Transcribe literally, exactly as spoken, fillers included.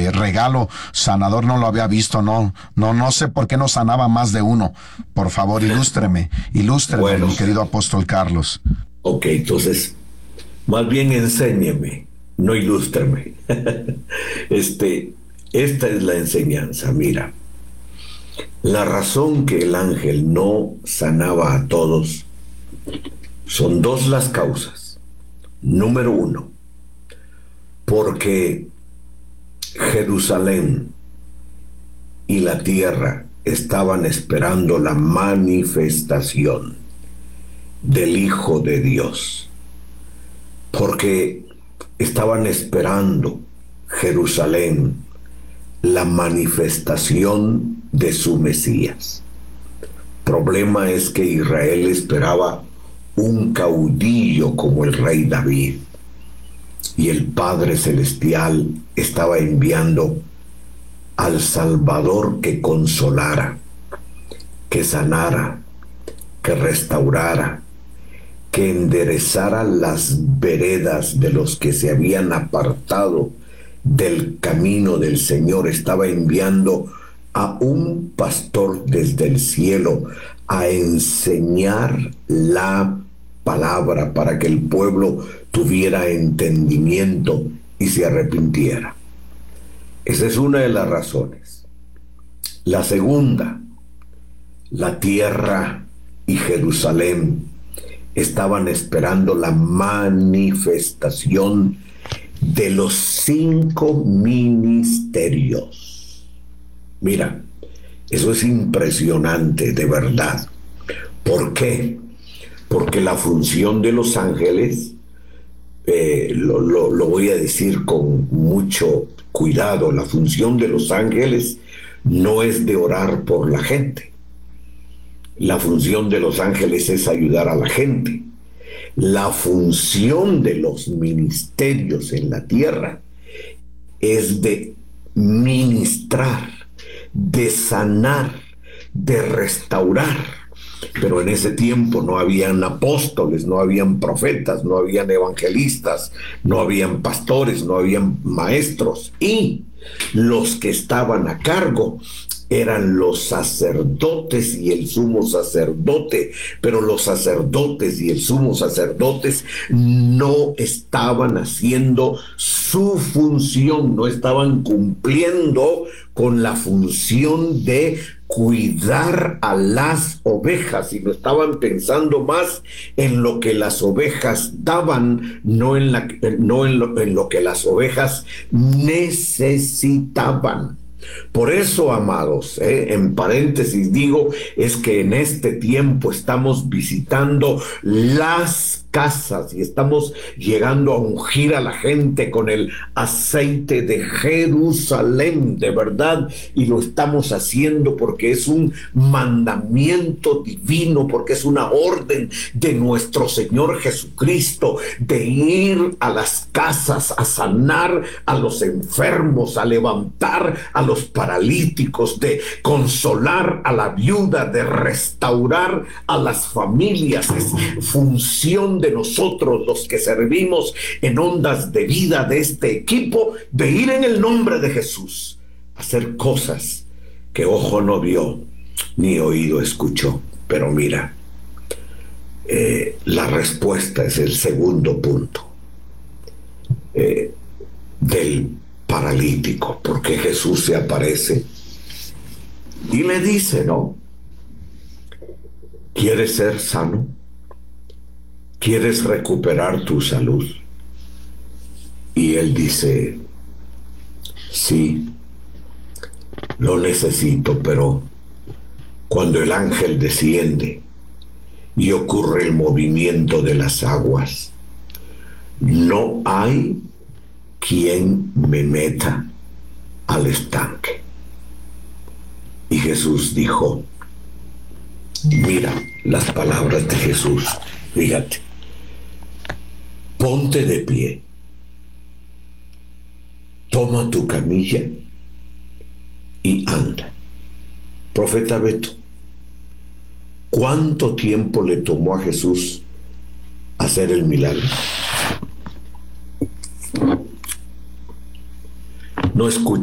este regalo sanador no lo había visto, no, no, no sé por qué no sanaba más de uno. Por favor, ilústreme, ilústreme, Bueno, mi querido apóstol Carlos. ok, entonces, más bien enséñeme, no ilústreme. Este, esta es la enseñanza, mira. La razón que el ángel no sanaba a todos son dos las causas. Número uno, porque Jerusalén y la tierra estaban esperando la manifestación del Hijo de Dios, porque estaban esperando Jerusalén la manifestación de su Mesías. Problema es que Israel esperaba un caudillo como el rey David, y el Padre Celestial estaba enviando al Salvador que consolara, que sanara, que restaurara, que enderezara las veredas de los que se habían apartado del camino del Señor. Estaba enviando a un pastor desde el cielo a enseñar la palabra para que el pueblo tuviera entendimiento y se arrepintiera. Esa es una de las razones. La segunda, la tierra y Jerusalén estaban esperando la manifestación de los cinco ministerios. Mira, eso es impresionante, de verdad. ¿Por qué? Porque la función de los ángeles, eh, lo, lo, lo voy a decir con mucho cuidado, la función de los ángeles no es de orar por la gente. La función de los ángeles es ayudar a la gente. La función de los ministerios en la tierra es de ministrar, de sanar, de restaurar. Pero en ese tiempo no habían apóstoles, no habían profetas, no habían evangelistas, no habían pastores, no habían maestros. Y los que estaban a cargo eran los sacerdotes y el sumo sacerdote, pero los sacerdotes y el sumo sacerdotes no estaban haciendo su función, no estaban cumpliendo con la función de cuidar a las ovejas, sino estaban pensando más en lo que las ovejas daban, no en, la, no en, lo, en lo que las ovejas necesitaban. Por eso, amados, eh, en paréntesis digo, es que en este tiempo estamos visitando las casas y estamos llegando a ungir a la gente con el aceite de Jerusalén, de verdad, y lo estamos haciendo porque es un mandamiento divino, porque es una orden de nuestro Señor Jesucristo de ir a las casas a sanar a los enfermos, a levantar a los paralíticos, de consolar a la viuda, de restaurar a las familias. Es función de nosotros, los que servimos en Ondas de Vida, de este equipo, de ir en el nombre de Jesús a hacer cosas que ojo no vio ni oído escuchó. Pero mira, eh, la respuesta es el segundo punto eh, del paralítico, porque Jesús se aparece y le dice, ¿no? ¿Quieres ser sano? ¿Quieres recuperar tu salud? Y él dice, sí, lo necesito, pero cuando el ángel desciende y ocurre el movimiento de las aguas, no hay quien me meta al estanque. Y Jesús dijo, mira las palabras de Jesús, fíjate, ponte de pie, toma tu camilla y anda. Profeta Beto, ¿cuánto tiempo le tomó a Jesús hacer el milagro? No escucha.